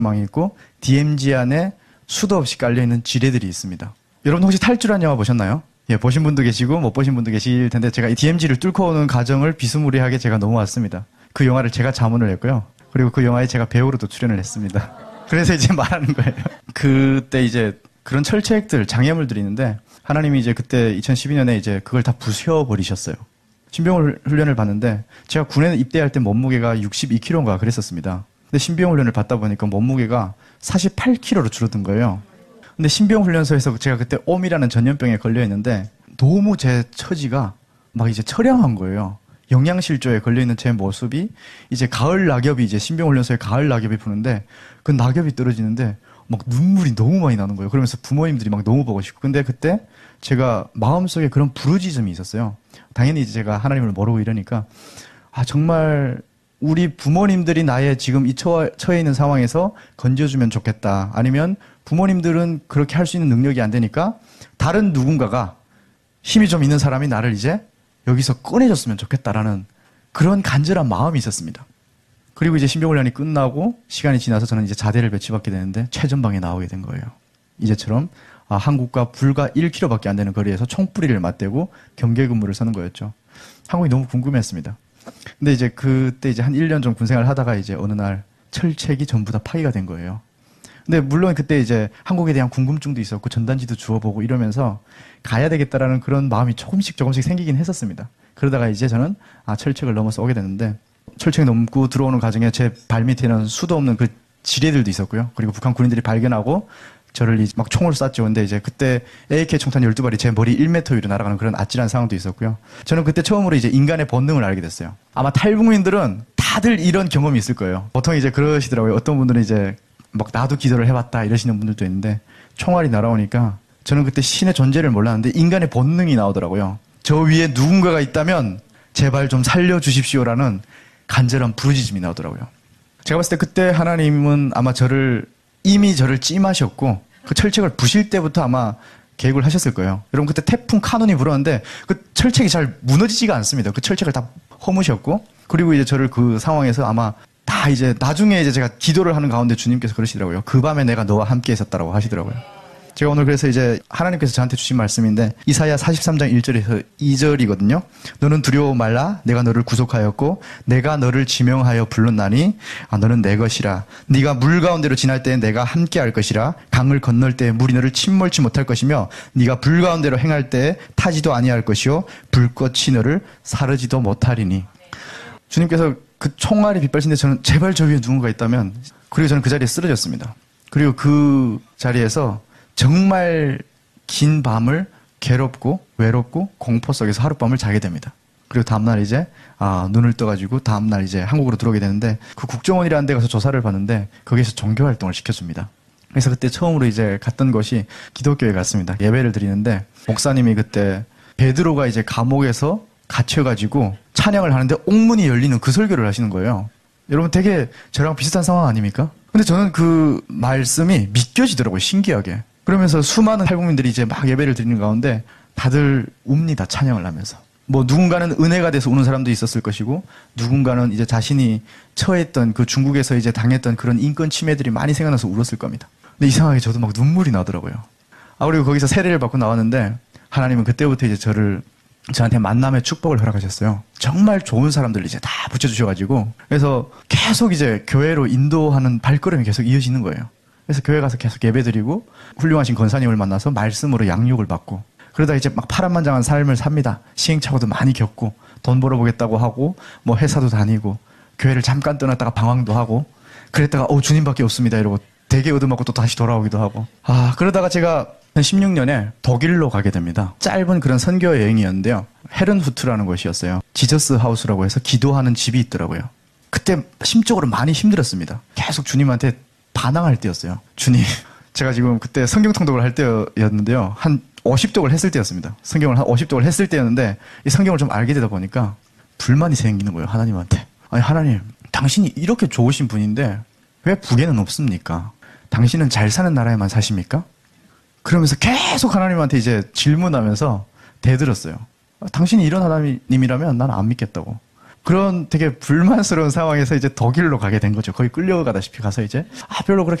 망이 있고 DMZ 안에 수도 없이 깔려있는 지뢰들이 있습니다. 여러분 혹시 탈주란 영화 보셨나요? 예, 보신 분도 계시고 못 보신 분도 계실 텐데 제가 이 DMZ를 뚫고 오는 과정을 비스무리하게 제가 넘어왔습니다. 그 영화를 제가 자문을 했고요. 그리고 그 영화에 제가 배우로도 출연을 했습니다. 그래서 이제 말하는 거예요. 그때 이제 그런 철책들, 장애물들이 있는데 하나님이 이제 그때 2012년에 이제 그걸 다 부숴버리셨어요. 신병 훈련을 받는데 제가 군에 입대할 때 몸무게가 62kg인가 그랬었습니다. 근데 신병 훈련을 받다 보니까 몸무게가 48kg로 줄어든 거예요. 근데 신병 훈련소에서 제가 그때 옴이라는 전염병에 걸려 있는데 너무 제 처지가 막 이제 처량한 거예요. 영양실조에 걸려 있는 제 모습이 이제 가을 낙엽이 이제 신병 훈련소에 가을 낙엽이 부는데 그 낙엽이 떨어지는데 막 눈물이 너무 많이 나는 거예요. 그러면서 부모님들이 막 너무 보고 싶고. 근데 그때 제가 마음속에 그런 부르짖음이 있었어요. 당연히 이제 제가 하나님을 모르고 이러니까 아 정말 우리 부모님들이 나의 지금 이 처해 있는 상황에서 건져주면 좋겠다. 아니면 부모님들은 그렇게 할 수 있는 능력이 안 되니까 다른 누군가가 힘이 좀 있는 사람이 나를 이제 여기서 꺼내줬으면 좋겠다라는 그런 간절한 마음이 있었습니다. 그리고 이제 신병훈련이 끝나고 시간이 지나서 저는 이제 자대를 배치받게 되는데 최전방에 나오게 된 거예요. 이제처럼 한국과 불과 1km밖에 안 되는 거리에서 총뿌리를 맞대고 경계 근무를 서는 거였죠. 한국이 너무 궁금했습니다. 근데 이제 그때 이제 한 1년 좀 군생활을 하다가 이제 어느 날 철책이 전부 다 파기가 된 거예요. 근데 물론 그때 이제 한국에 대한 궁금증도 있었고 전단지도 주워보고 이러면서 가야 되겠다라는 그런 마음이 조금씩 생기긴 했었습니다. 그러다가 이제 저는 철책을 넘어서 오게 됐는데 철책 넘고 들어오는 과정에 제 발밑에는 수도 없는 그 지뢰들도 있었고요. 그리고 북한 군인들이 발견하고 저를 이제 막 총을 쐈죠. 근데 이제 그때 AK 총탄 12발이 제 머리 1m 위로 날아가는 그런 아찔한 상황도 있었고요. 저는 그때 처음으로 이제 인간의 본능을 알게 됐어요. 아마 탈북민들은 다들 이런 경험이 있을 거예요. 보통 이제 그러시더라고요. 어떤 분들은 이제 막 나도 기도를 해봤다 이러시는 분들도 있는데 총알이 날아오니까 저는 그때 신의 존재를 몰랐는데 인간의 본능이 나오더라고요. 저 위에 누군가가 있다면 제발 좀 살려주십시오라는 간절한 부르짖음이 나오더라고요. 제가 봤을 때 그때 하나님은 아마 이미 저를 찜하셨고 그 철책을 부실 때부터 아마 계획을 하셨을 거예요. 여러분 그때 태풍 카눈이 불었는데 그 철책이 잘 무너지지가 않습니다. 그 철책을 다 허무셨고 그리고 이제 저를 그 상황에서 아마 다 이제 나중에 이제 제가 기도를 하는 가운데 주님께서 그러시더라고요. 그 밤에 내가 너와 함께 있었다라고 하시더라고요. 제가 오늘 그래서 이제 하나님께서 저한테 주신 말씀인데 이사야 43장 1절에서 2절이거든요. 너는 두려워 말라. 내가 너를 구속하였고 내가 너를 지명하여 불렀나니 너는 내 것이라. 네가 물 가운데로 지날 때에 내가 함께 할 것이라. 강을 건널 때에 물이 너를 침몰치 못할 것이며 네가 불 가운데로 행할 때에 타지도 아니할 것이요 불꽃이 너를 사르지도 못하리니. 주님께서 그 총알이 빗발친데 저는 제발 저 위에 누군가 있다면 그리고 저는 그 자리에 쓰러졌습니다. 그리고 그 자리에서 정말 긴 밤을 괴롭고 외롭고 공포 속에서 하룻밤을 자게 됩니다. 그리고 다음날 이제 눈을 떠가지고 다음날 이제 한국으로 들어오게 되는데 그 국정원이라는 데 가서 조사를 받는데 거기에서 종교활동을 시켜줍니다. 그래서 그때 처음으로 이제 갔던 곳이 기독교에 갔습니다. 예배를 드리는데 목사님이 그때 베드로가 이제 감옥에서 갇혀가지고 찬양을 하는데 옥문이 열리는 그 설교를 하시는 거예요. 여러분 되게 저랑 비슷한 상황 아닙니까? 근데 저는 그 말씀이 믿겨지더라고요. 신기하게. 그러면서 수많은 탈북민들이 이제 막 예배를 드리는 가운데 다들 웁니다. 찬양을 하면서. 뭐 누군가는 은혜가 돼서 우는 사람도 있었을 것이고 누군가는 이제 자신이 처했던 그 중국에서 이제 당했던 그런 인권 침해들이 많이 생각나서 울었을 겁니다. 근데 이상하게 저도 막 눈물이 나더라고요. 그리고 거기서 세례를 받고 나왔는데 하나님은 그때부터 이제 저한테 만남의 축복을 허락하셨어요. 정말 좋은 사람들 이제 다 붙여주셔가지고 그래서 계속 이제 교회로 인도하는 발걸음이 계속 이어지는 거예요. 그래서 교회 가서 계속 예배드리고 훌륭하신 권사님을 만나서 말씀으로 양육을 받고 그러다 이제 막 파란만장한 삶을 삽니다. 시행착오도 많이 겪고 돈 벌어보겠다고 하고 뭐 회사도 다니고 교회를 잠깐 떠났다가 방황도 하고 그랬다가 주님밖에 없습니다 이러고 되게 얻어맞고 또 다시 돌아오기도 하고 그러다가 제가 16년에 독일로 가게 됩니다. 짧은 그런 선교 여행이었는데요. 헤른후트라는 곳이었어요. 지저스 하우스라고 해서 기도하는 집이 있더라고요. 그때 심적으로 많이 힘들었습니다. 계속 주님한테 반항할 때였어요. 주님, 제가 지금 그때 성경 통독을 할 때였는데요. 한 50독을 했을 때였습니다. 성경을 한 50독을 했을 때였는데 이 성경을 좀 알게 되다 보니까 불만이 생기는 거예요. 하나님한테. 아니 하나님, 당신이 이렇게 좋으신 분인데 왜 북에는 없습니까? 당신은 잘 사는 나라에만 사십니까? 그러면서 계속 하나님한테 이제 질문하면서 대들었어요. 당신이 이런 하나님이라면 난 안 믿겠다고. 그런 되게 불만스러운 상황에서 이제 독일로 가게 된 거죠. 거의 끌려가다시피 가서 이제 별로 그렇게